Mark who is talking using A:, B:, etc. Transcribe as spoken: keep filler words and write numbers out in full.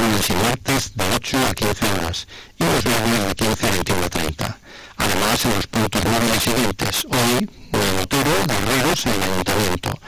A: lunes y martes de ocho a quince horas y los viernes de quince a veintiuno treinta. Además, en los puntos móviles siguientes: hoy, Nuevo Toro, Guerreros en el Ayuntamiento;